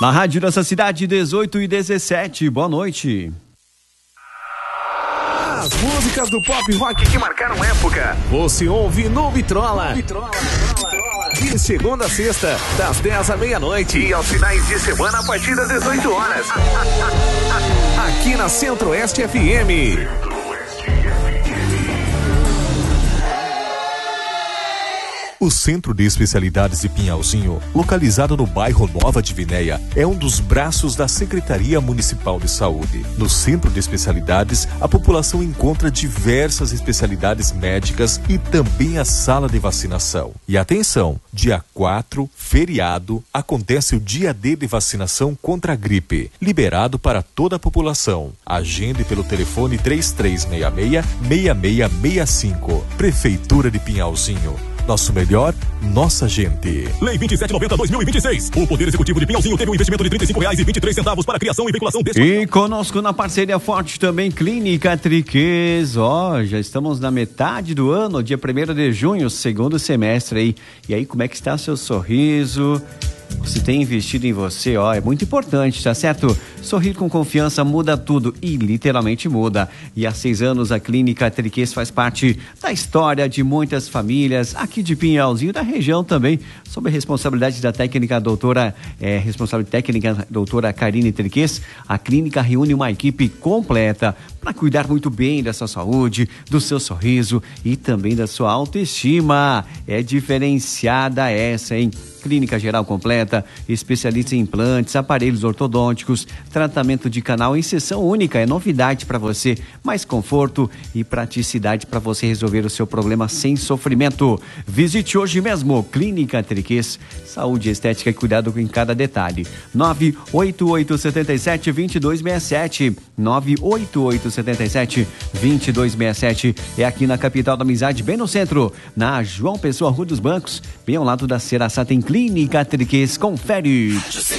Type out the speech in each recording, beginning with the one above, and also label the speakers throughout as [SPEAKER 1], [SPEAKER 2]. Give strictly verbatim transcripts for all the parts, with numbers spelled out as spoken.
[SPEAKER 1] Na rádio Nossa Cidade, dezoito e dezessete. Boa noite.
[SPEAKER 2] As músicas do pop rock que marcaram época, você ouve no Vitrola. Vitrola. De segunda a sexta, das dez à meia-noite. E aos finais de semana, a partir das dezoito horas. Aqui na Centro-Oeste F M.
[SPEAKER 3] O Centro de Especialidades de Pinhalzinho, localizado no bairro Nova Divinéia, é um dos braços da Secretaria Municipal de Saúde. No Centro de Especialidades, a população encontra diversas especialidades médicas e também a sala de vacinação. E atenção, dia quatro, feriado, acontece o dia D de vacinação contra a gripe, liberado para toda a população. Agende pelo telefone três três seis seis, seis seis seis cinco. Prefeitura de Pinhalzinho. Nosso melhor, nossa gente.
[SPEAKER 4] Lei vinte e sete noventa dois mil e vinte e seis. O Poder Executivo de Pinhalzinho teve um investimento de trinta e cinco reais e vinte e três centavos para a criação e veiculação desse...
[SPEAKER 1] E conosco na parceria forte também, Clínica Triquês. Ó, oh, já estamos na metade do ano, dia primeiro de junho, segundo semestre aí. E aí, como é que está seu sorriso? Você tem investido em você, ó, é muito importante, tá certo? Sorrir com confiança muda tudo e literalmente muda. E há seis anos a Clínica Triquês faz parte da história de muitas famílias aqui de Pinhalzinho, da região também, sob a responsabilidade da técnica doutora, é, responsável técnica doutora Karine Triquês. A clínica reúne uma equipe completa para cuidar muito bem da sua saúde, do seu sorriso e também da sua autoestima. É diferenciada essa, hein? Clínica geral completa, especialista em implantes, aparelhos ortodônticos, tratamento de canal em sessão única. É novidade para você, mais conforto e praticidade para você resolver o seu problema sem sofrimento. Visite hoje mesmo Clínica Triquês, saúde estética e cuidado em cada detalhe. nove oito oito sete sete, dois dois seis sete, nove oito oito sete sete, dois dois seis sete. É aqui na capital da amizade, bem no centro, na João Pessoa, Rua dos Bancos, bem ao lado da Ceraçá, tem Clínica Triquês. Confere.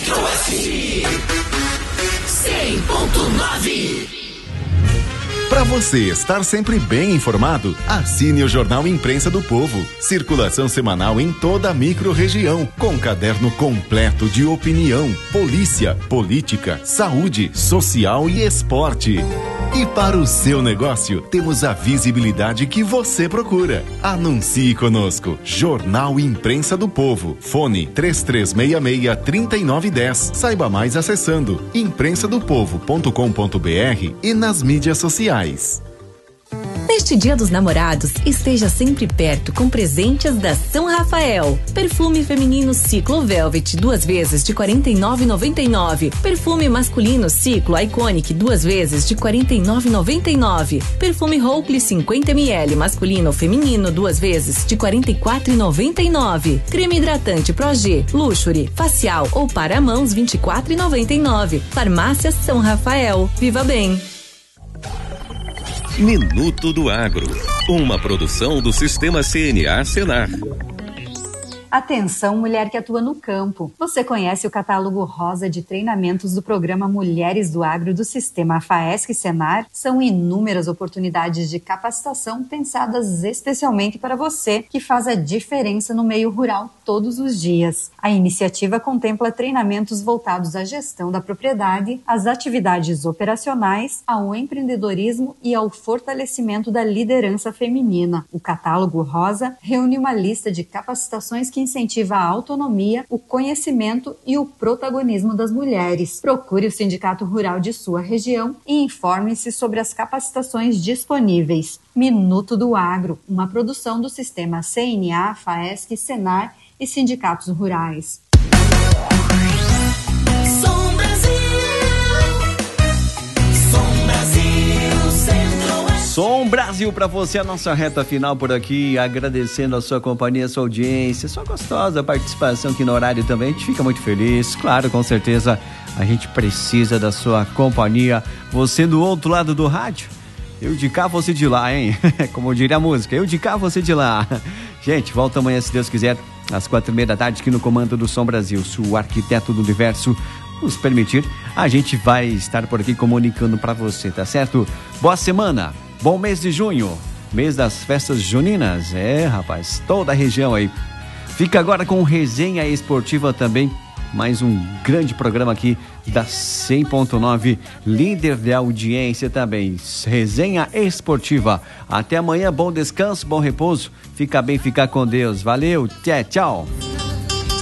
[SPEAKER 5] cem ponto nove.
[SPEAKER 6] Para você estar sempre bem informado, assine o Jornal Imprensa do Povo. Circulação semanal em toda a micro-região, com caderno completo de opinião, polícia, política, saúde, social e esporte. E para o seu negócio, temos a visibilidade que você procura. Anuncie conosco. Jornal Imprensa do Povo. Fone três três seis seis, três nove um zero. Saiba mais acessando imprensa do povo ponto com ponto br e nas mídias sociais.
[SPEAKER 7] Neste Dia dos Namorados, esteja sempre perto com presentes da São Rafael. Perfume feminino Ciclo Velvet, duas vezes de quarenta e nove reais e noventa e nove centavos. Perfume masculino Ciclo Iconic, duas vezes de quarenta e nove reais e noventa e nove centavos. Perfume Hopeless cinquenta mililitros masculino ou feminino, duas vezes de quarenta e quatro reais e noventa e nove centavos. Creme hidratante Progê, Luxury, facial ou para mãos, vinte e quatro reais e noventa e nove centavos. Farmácia São Rafael. Viva bem!
[SPEAKER 8] Minuto do Agro, uma produção do Sistema C N A Senar.
[SPEAKER 9] Atenção, mulher que atua no campo. Você conhece o catálogo rosa de treinamentos do programa Mulheres do Agro do Sistema FAESC Senar? São inúmeras oportunidades de capacitação pensadas especialmente para você, que faz a diferença no meio rural todos os dias. A iniciativa contempla treinamentos voltados à gestão da propriedade, às atividades operacionais, ao empreendedorismo e ao fortalecimento da liderança feminina. O catálogo rosa reúne uma lista de capacitações que incentiva a autonomia, o conhecimento e o protagonismo das mulheres. Procure o Sindicato Rural de sua região e informe-se sobre as capacitações disponíveis. Minuto do Agro, uma produção do Sistema C N A, FAESC, Senar e sindicatos rurais.
[SPEAKER 5] Som Brasil, Som Brasil, Centro-Oeste.
[SPEAKER 1] Som Brasil para você, a nossa reta final por aqui, agradecendo a sua companhia, a sua audiência, sua gostosa participação aqui no horário também. A gente fica muito feliz, claro, com certeza a gente precisa da sua companhia. Você do outro lado do rádio, eu de cá, você de lá, hein? Como diria a música, eu de cá, você de lá. Gente, volta amanhã, se Deus quiser, às quatro e meia da tarde, aqui no comando do Som Brasil. Se o arquiteto do universo nos permitir, a gente vai estar por aqui comunicando para você, tá certo? Boa semana, bom mês de junho, mês das festas juninas. É, rapaz, toda a região aí. Fica agora com resenha esportiva também mais um grande programa aqui da cem ponto nove, líder de audiência também. Resenha esportiva. Até amanhã, bom descanso, bom repouso. Fica bem, fica com Deus. Valeu, tchau, tchau.